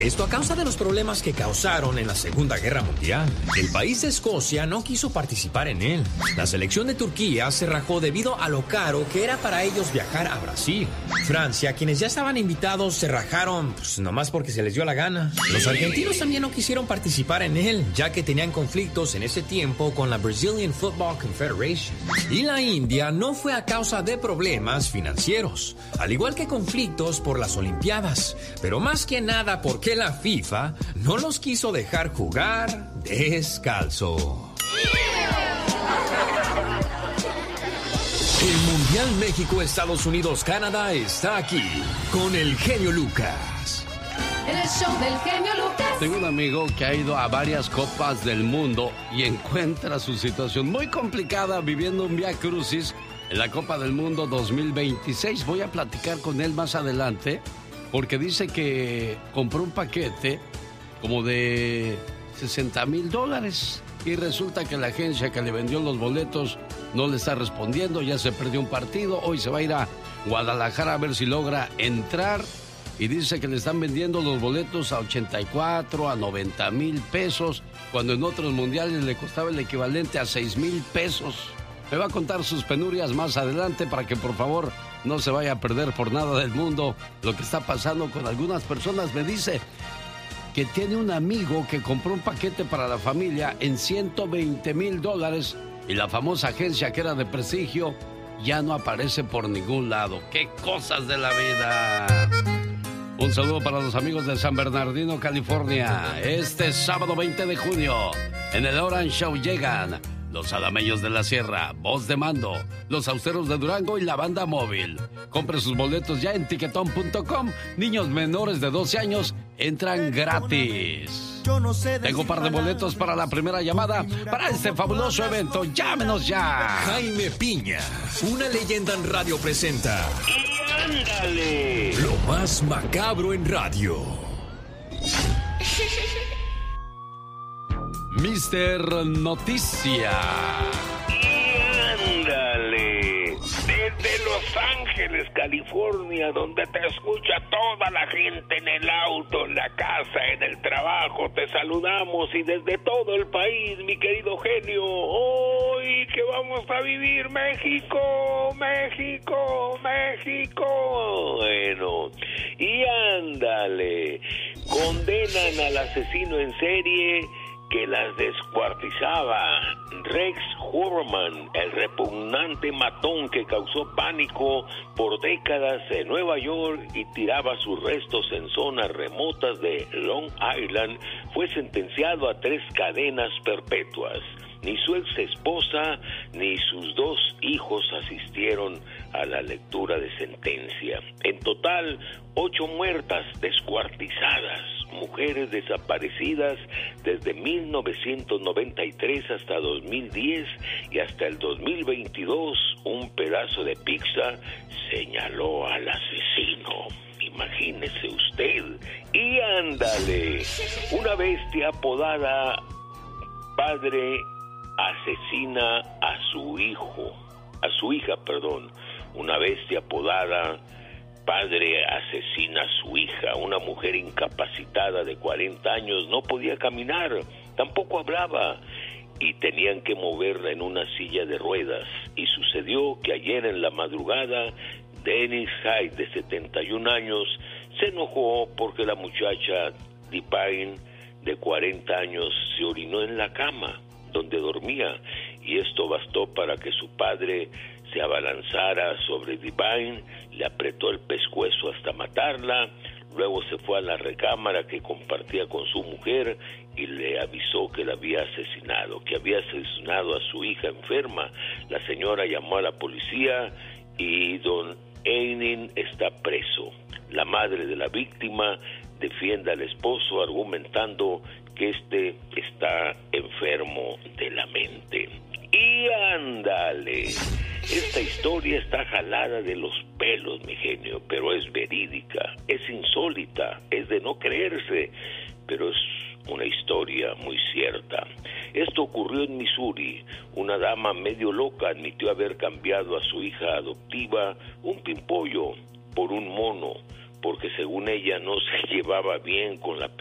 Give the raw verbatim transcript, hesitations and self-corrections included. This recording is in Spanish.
Esto a causa de los problemas que causaron en la Segunda Guerra Mundial. El país de Escocia no quiso participar en él. La selección de Turquía se rajó debido a lo caro que era para ellos viajar a Brasil. Francia, quienes ya estaban invitados, se rajaron pues nomás porque se les dio la gana. Los argentinos también no quisieron participar en él, ya que tenían conflictos en ese tiempo con la Brazilian Football Confederation. Y la India no fue a causa de problemas financieros, al igual que conflictos por las Olimpiadas, pero más que nada porque la FIFA no los quiso dejar jugar descalzo. El Mundial México-Estados Unidos-Canadá está aquí con el genio Lucas. El show del genio Lucas. Tengo un amigo que ha ido a varias copas del mundo y encuentra su situación muy complicada viviendo un vía crucis en la Copa del Mundo dos mil veintiséis. Voy a platicar con él más adelante, porque dice que compró un paquete como de sesenta mil dólares y resulta que la agencia que le vendió los boletos no le está respondiendo, ya se perdió un partido, hoy se va a ir a Guadalajara a ver si logra entrar y dice que le están vendiendo los boletos a ochenta y cuatro, a noventa mil pesos, cuando en otros mundiales le costaba el equivalente a seis mil pesos. Me va a contar sus penurias más adelante para que por favor no se vaya a perder por nada del mundo lo que está pasando con algunas personas. Me dice que tiene un amigo que compró un paquete para la familia en ciento veinte mil dólares y la famosa agencia que era de prestigio ya no aparece por ningún lado. ¡Qué cosas de la vida! Un saludo para los amigos de San Bernardino, California. Este sábado veinte de junio, en el Orange Show llegan los Alameños de la Sierra, Voz de Mando, los Austeros de Durango y la Banda Móvil. Compre sus boletos ya en tiquetón punto com. Niños menores de doce años entran gratis. Tengo un par de boletos para la primera llamada para este fabuloso evento. ¡Llámenos ya! Jaime Piña, una leyenda en radio presenta. ¡Y ándale! Lo más macabro en radio. Mister Noticia. Y ándale, desde Los Ángeles, California, donde te escucha toda la gente en el auto, en la casa, en el trabajo, te saludamos y desde todo el país, mi querido genio, hoy que vamos a vivir México, México, México. Bueno, y ándale, condenan al asesino en serie que las descuartizaba. Rex Hurman, el repugnante matón que causó pánico por décadas en Nueva York y tiraba sus restos en zonas remotas de Long Island, fue sentenciado a tres cadenas perpetuas. Ni su ex esposa ni sus dos hijos asistieron a la lectura de sentencia. En total, ocho muertas descuartizadas, mujeres desaparecidas desde mil novecientos noventa y tres hasta dos mil diez y hasta el dos mil veintidós, un pedazo de pizza señaló al asesino. Imagínese usted. Y ándale, una bestia apodada Padre asesina a su hijo, a su hija, perdón. Una bestia apodada Padre asesina a su hija. Una mujer incapacitada de cuarenta años no podía caminar, tampoco hablaba y tenían que moverla en una silla de ruedas. Y sucedió que ayer en la madrugada, Dennis Hyde, de setenta y un años, se enojó porque la muchacha Divine, de cuarenta años, se orinó en la cama donde dormía, y esto bastó para que su padre se abalanzara sobre Divine, le apretó el pescuezo hasta matarla, luego se fue a la recámara que compartía con su mujer y le avisó que la había asesinado, que había asesinado a su hija enferma. La señora llamó a la policía y don Einin está preso. La madre de la víctima defiende al esposo argumentando que este está enfermo de la mente. Y ándale, esta historia está jalada de los pelos, mi genio, pero es verídica, es insólita, es de no creerse, pero es una historia muy cierta. Esto ocurrió en Missouri. Una dama medio loca admitió haber cambiado a su hija adoptiva, un pimpollo, por un mono, porque según ella no se llevaba bien con la